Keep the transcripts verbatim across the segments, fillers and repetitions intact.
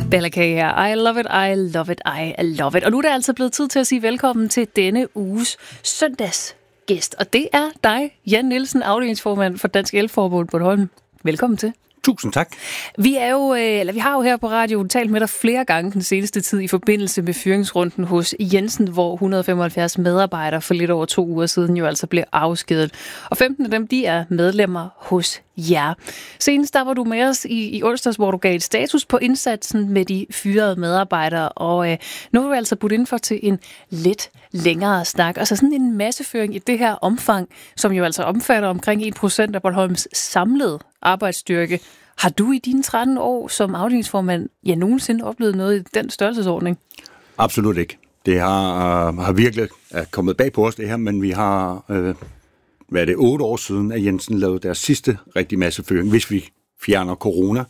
Bella K her. I love it, I love it, I love it. Og nu er det altså blevet tid til at sige velkommen til denne uges søndagsgæst. Og det er dig, Jan Nielsen, afdelingsformand for Dansk Elforbund Bornholm. Velkommen til. Tusind tak. Vi er jo, eller vi har jo her på radioen talt med dig flere gange den seneste tid i forbindelse med fyringsrunden hos Jensen, hvor et hundrede og femoghalvfjerds medarbejdere for lidt over to uger siden jo altså blev afskediget. Og femten af dem, de er medlemmer hos jer. Senest der var du med os i, i onsdags, hvor du gav et status på indsatsen med de fyrede medarbejdere, og øh, nu er du altså budt indenfor til en lidt længere snak. Altså sådan en masseføring i det her omfang, som jo altså omfatter omkring en procent af Bornholms samlede arbejdsstyrke. Har du i dine tretten år som afdelingsformand ja, nogensinde oplevet noget i den størrelsesordning? Absolut ikke. Det har, har virkelig er kommet bag på os, det her, men vi har, øh, hvad er det, otte år siden, at Jensen lavede deres sidste rigtig masseføring, hvis vi fjerner corona.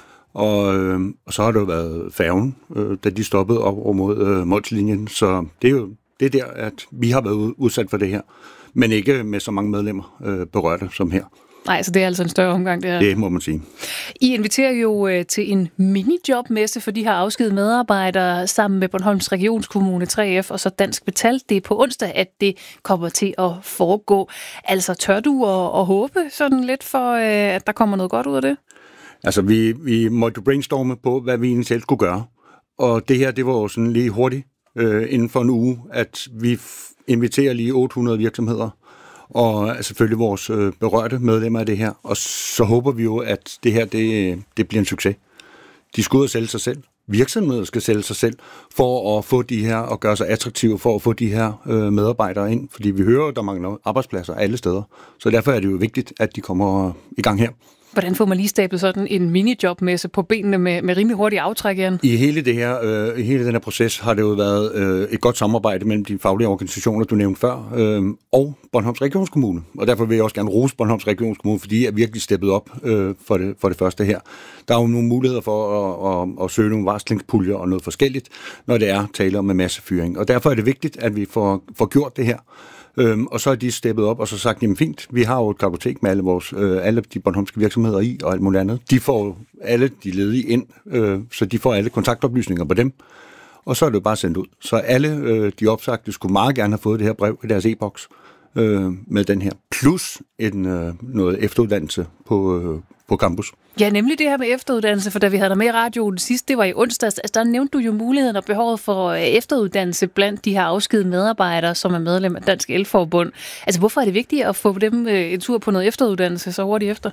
Og, øh, og så har det jo været færgen, øh, da de stoppede op over mod øh, Molslinjen. Så det er jo det er der, at vi har været udsat for det her, men ikke med så mange medlemmer øh, berørte som her. Nej, så det er altså en større omgang, det her. Det må man sige. I inviterer jo øh, til en minijobmesse for de her afskedede medarbejdere sammen med Bornholms Regionskommune, tre F og så Dansk Metal. Det er på onsdag, at det kommer til at foregå. Altså tør du at, at håbe sådan lidt for, øh, at der kommer noget godt ud af det? Altså vi, vi måtte brainstorme på, hvad vi egentlig selv skulle gøre. Og det her, det var jo sådan lige hurtigt øh, inden for en uge, at vi inviterer lige otte hundrede virksomheder og selvfølgelig vores øh, berørte medlemmer af det her. Og så håber vi jo, at det her det, det bliver en succes. De skal ud og sælge sig selv. Virksomheder skal sælge sig selv for at få de her og gøre sig attraktive for at få de her øh, medarbejdere ind. Fordi vi hører, at der mangler arbejdspladser alle steder. Så derfor er det jo vigtigt, at de kommer i gang her. Hvordan får man lige stablet sådan en minijobmesse på benene med, med rimelig hurtig aftræk, Jan? I hele, det her, øh, i hele den her proces har det jo været øh, et godt samarbejde mellem de faglige organisationer, du nævnte før, øh, og Bornholms Regionskommune. Og derfor vil jeg også gerne rose Bornholms Regionskommune, fordi de er virkelig steppet op øh, for, det, for det første her. Der er jo nogle muligheder for at, at, at søge nogle varslingspuljer og noget forskelligt, når det er tale om en massefyring. Og derfor er det vigtigt, at vi får, får gjort det her. Øhm, og så er de steppet op og så sagt, jamen fint, vi har jo et kartotek med alle, vores, øh, alle de bornholmske virksomheder i og alt muligt andet. De får alle de ledige ind, øh, så de får alle kontaktoplysninger på dem. Og så er det jo bare sendt ud. Så alle øh, de opsagte skulle meget gerne have fået det her brev i deres e-boks øh, med den her. Plus en, øh, noget efteruddannelse på, øh, på campus. Ja, nemlig det her med efteruddannelse, for da vi havde dig med i radioen sidst, det var i onsdags, altså der nævnte du jo muligheden og behovet for efteruddannelse blandt de her afskedede medarbejdere, som er medlem af Dansk Elforbund. Altså hvorfor er det vigtigt at få dem en tur på noget efteruddannelse så hurtigt efter?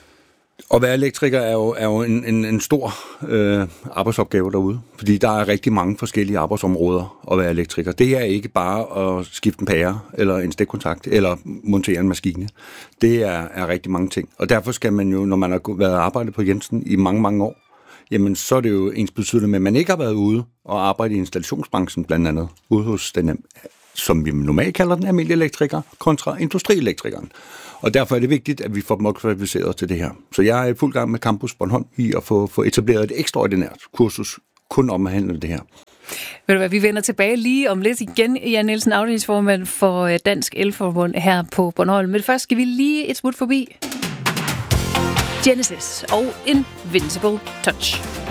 At være elektriker er jo, er jo en, en, en stor øh, arbejdsopgave derude, fordi der er rigtig mange forskellige arbejdsområder at være elektriker. Det er ikke bare at skifte en pære, eller en stikkontakt, eller montere en maskine. Det er, er rigtig mange ting. Og derfor skal man jo, når man har været arbejdet på Jensen i mange, mange år, jamen så er det jo ens betydende med, at man ikke har været ude og arbejde i installationsbranchen blandt andet, ude hos den, som vi normalt kalder den almindelige elektriker, kontra industrielektrikeren. Og derfor er det vigtigt, at vi får dem kvalificeret til det her. Så jeg er i fuld gang med Campus Bornholm i at få, få etableret et ekstraordinært kursus kun om at handle det her. Ved du hvad, vi vender tilbage lige om lidt igen, Jan Nielsen, afdelingsformand for Dansk Elforbund her på Bornholm. Men først skal vi lige et smut forbi Genesis og Invincible Touch.